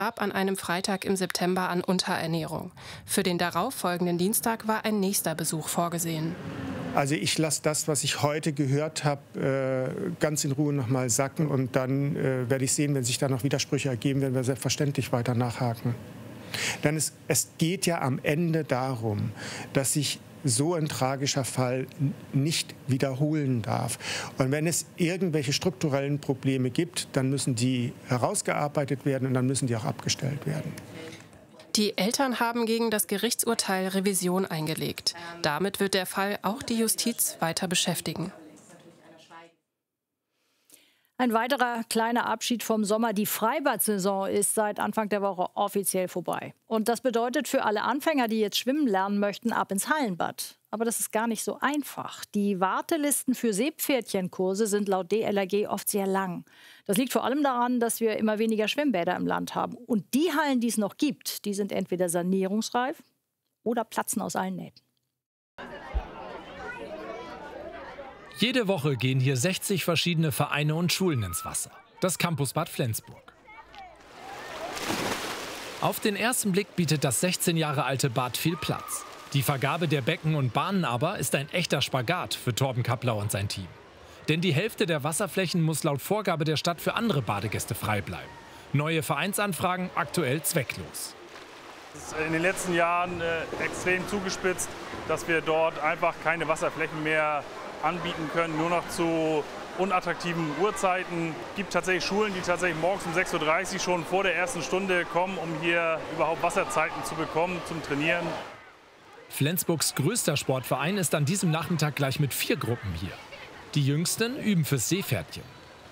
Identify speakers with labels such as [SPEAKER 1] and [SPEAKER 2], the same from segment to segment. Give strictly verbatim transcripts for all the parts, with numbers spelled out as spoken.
[SPEAKER 1] starb an einem Freitag im September an Unterernährung. Für den darauffolgenden Dienstag war ein nächster Besuch vorgesehen.
[SPEAKER 2] Also ich lasse das, was ich heute gehört habe, äh, ganz in Ruhe noch mal sacken. Und dann äh, werde ich sehen, wenn sich da noch Widersprüche ergeben, werden wir selbstverständlich weiter nachhaken. Denn es, es geht ja am Ende darum, dass sich so ein tragischer Fall nicht wiederholen darf. Und wenn es irgendwelche strukturellen Probleme gibt, dann müssen die herausgearbeitet werden und dann müssen die auch abgestellt werden.
[SPEAKER 1] Die Eltern haben gegen das Gerichtsurteil Revision eingelegt. Damit wird der Fall auch die Justiz weiter beschäftigen.
[SPEAKER 3] Ein weiterer kleiner Abschied vom Sommer. Die Freibad-Saison ist seit Anfang der Woche offiziell vorbei. Und das bedeutet für alle Anfänger, die jetzt schwimmen lernen möchten, ab ins Hallenbad. Aber das ist gar nicht so einfach. Die Wartelisten für Seepferdchenkurse sind laut D L R G oft sehr lang. Das liegt vor allem daran, dass wir immer weniger Schwimmbäder im Land haben. Und die Hallen, die es noch gibt, die sind entweder sanierungsreif oder platzen aus allen Nähten.
[SPEAKER 4] Jede Woche gehen hier sechzig verschiedene Vereine und Schulen ins Wasser. Das Campusbad Flensburg. Auf den ersten Blick bietet das sechzehn Jahre alte Bad viel Platz. Die Vergabe der Becken und Bahnen aber ist ein echter Spagat für Torben Kappler und sein Team. Denn die Hälfte der Wasserflächen muss laut Vorgabe der Stadt für andere Badegäste frei bleiben. Neue Vereinsanfragen aktuell zwecklos.
[SPEAKER 5] Es ist in den letzten Jahren äh, extrem zugespitzt, dass wir dort einfach keine Wasserflächen mehr anbieten können, nur noch zu unattraktiven Uhrzeiten. Es gibt tatsächlich Schulen, die tatsächlich morgens um sechs Uhr dreißig schon vor der ersten Stunde kommen, um hier überhaupt Wasserzeiten zu bekommen zum Trainieren.
[SPEAKER 4] Flensburgs größter Sportverein ist an diesem Nachmittag gleich mit vier Gruppen hier. Die jüngsten üben fürs Seepferdchen.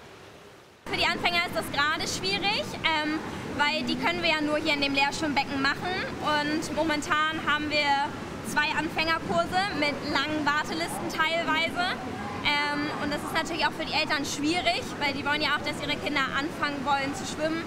[SPEAKER 6] Für die Anfänger ist das gerade schwierig, ähm, weil die können wir ja nur hier in dem Leerschwimmbecken machen. Und momentan haben wir zwei Anfängerkurse mit langen Wartelisten teilweise. Ähm, und das ist natürlich auch für die Eltern schwierig, weil die wollen ja auch, dass ihre Kinder anfangen wollen zu schwimmen.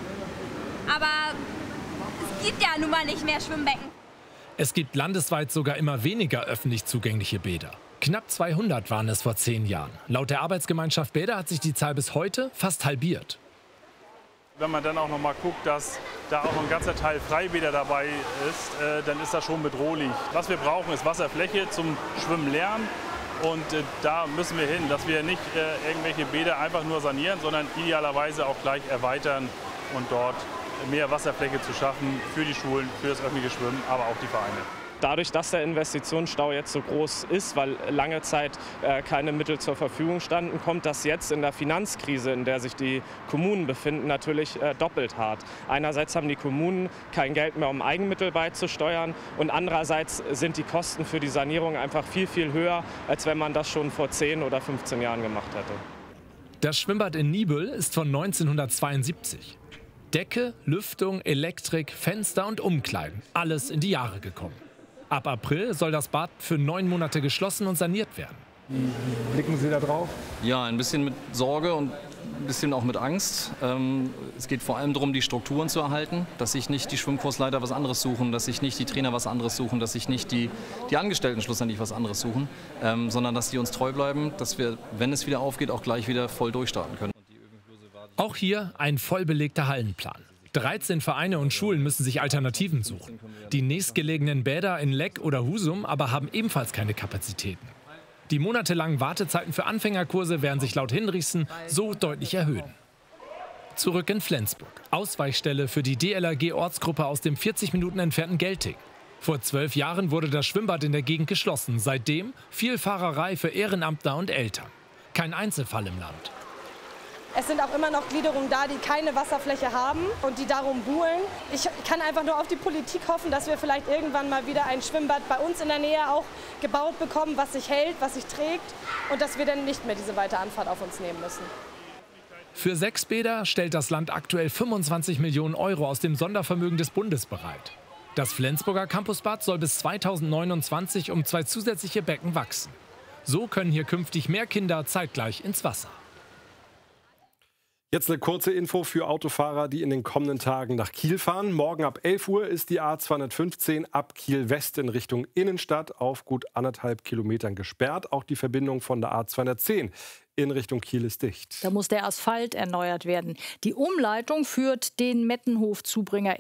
[SPEAKER 6] Aber es gibt ja nun mal nicht mehr Schwimmbecken.
[SPEAKER 4] Es gibt landesweit sogar immer weniger öffentlich zugängliche Bäder. Knapp zweihundert waren es vor zehn Jahren. Laut der Arbeitsgemeinschaft Bäder hat sich die Zahl bis heute fast halbiert.
[SPEAKER 5] Wenn man dann auch noch mal guckt, dass da auch ein ganzer Teil Freibäder dabei ist, äh, dann ist das schon bedrohlich. Was wir brauchen, ist Wasserfläche zum Schwimmen lernen. Und äh, da müssen wir hin, dass wir nicht äh, irgendwelche Bäder einfach nur sanieren, sondern idealerweise auch gleich erweitern und dort mehr Wasserfläche zu schaffen für die Schulen, für das öffentliche Schwimmen, aber auch die Vereine.
[SPEAKER 7] Dadurch, dass der Investitionsstau jetzt so groß ist, weil lange Zeit äh, keine Mittel zur Verfügung standen, kommt das jetzt in der Finanzkrise, in der sich die Kommunen befinden, natürlich äh, doppelt hart. Einerseits haben die Kommunen kein Geld mehr, um Eigenmittel beizusteuern, und andererseits sind die Kosten für die Sanierung einfach viel, viel höher, als wenn man das schon vor zehn oder fünfzehn Jahren gemacht hätte.
[SPEAKER 4] Das Schwimmbad in Niebüll ist von neunzehnhundertzweiundsiebzig. Decke, Lüftung, Elektrik, Fenster und Umkleiden, alles in die Jahre gekommen. Ab April soll das Bad für neun Monate geschlossen und saniert werden.
[SPEAKER 2] Wie blicken Sie da drauf?
[SPEAKER 8] Ja, ein bisschen mit Sorge und ein bisschen auch mit Angst. Ähm, es geht vor allem darum, die Strukturen zu erhalten, dass sich nicht die Schwimmkursleiter was anderes suchen, dass sich nicht die Trainer was anderes suchen, dass sich nicht die, die Angestellten schlussendlich was anderes suchen, ähm, sondern dass die uns treu bleiben, dass wir, wenn es wieder aufgeht, auch gleich wieder voll durchstarten können.
[SPEAKER 4] Auch hier ein vollbelegter Hallenplan. dreizehn Vereine und Schulen müssen sich Alternativen suchen. Die nächstgelegenen Bäder in Leck oder Husum aber haben ebenfalls keine Kapazitäten. Die monatelangen Wartezeiten für Anfängerkurse werden sich laut Hinrichsen so deutlich erhöhen. Zurück in Flensburg. Ausweichstelle für die D L R G-Ortsgruppe aus dem vierzig Minuten entfernten Gelting. Vor zwölf Jahren wurde das Schwimmbad in der Gegend geschlossen. Seitdem viel Fahrerei für Ehrenamtler und Eltern. Kein Einzelfall im Land.
[SPEAKER 9] Es sind auch immer noch Gliederungen da, die keine Wasserfläche haben und die darum buhlen. Ich kann einfach nur auf die Politik hoffen, dass wir vielleicht irgendwann mal wieder ein Schwimmbad bei uns in der Nähe auch gebaut bekommen, was sich hält, was sich trägt, und dass wir dann nicht mehr diese weite Anfahrt auf uns nehmen müssen.
[SPEAKER 4] Für sechs Bäder stellt das Land aktuell fünfundzwanzig Millionen Euro aus dem Sondervermögen des Bundes bereit. Das Flensburger Campusbad soll bis zweitausendneunundzwanzig um zwei zusätzliche Becken wachsen. So können hier künftig mehr Kinder zeitgleich ins Wasser.
[SPEAKER 10] Jetzt eine kurze Info für Autofahrer, die in den kommenden Tagen nach Kiel fahren. Morgen ab elf Uhr ist die A zweihundertfünfzehn ab Kiel West in Richtung Innenstadt auf gut anderthalb Kilometern gesperrt. Auch die Verbindung von der A zweihundertzehn in Richtung Kiel ist dicht.
[SPEAKER 3] Da muss der Asphalt erneuert werden. Die Umleitung führt den Mettenhof-Zubringer